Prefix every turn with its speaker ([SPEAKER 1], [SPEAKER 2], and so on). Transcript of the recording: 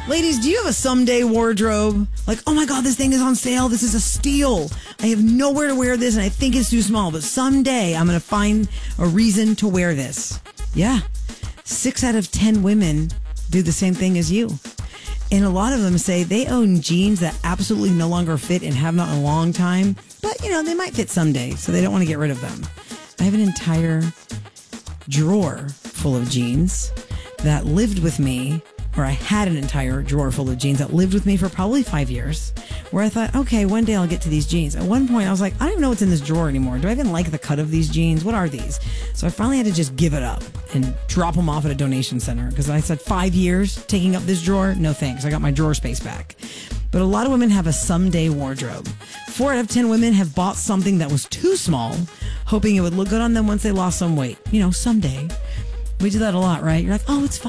[SPEAKER 1] Ladies, do you have a someday wardrobe? Like, oh my God, this thing is on sale. This is a steal. I have nowhere to wear this and I think it's too small, but someday I'm going to find a reason to wear this. Yeah. 6 out of 10 women do the same thing as you. And a lot of them say they own jeans that absolutely no longer fit and have not in a long time. But, they might fit someday, so they don't want to get rid of them. I have an entire drawer full of jeans that lived with me, or I had an entire drawer full of jeans that lived with me for probably 5 years, where I thought, okay, one day I'll get to these jeans. At one point, I was like, I don't even know what's in this drawer anymore. Do I even like the cut of these jeans? What are these? So I finally had to just give it up and drop them off at a donation center because I said 5 years taking up this drawer? No thanks. I got my drawer space back. But a lot of women have a someday wardrobe. 4 out of 10 women have bought something that was too small, hoping it would look good on them once they lost some weight. Someday. We do that a lot, right? You're like, oh, it's fine.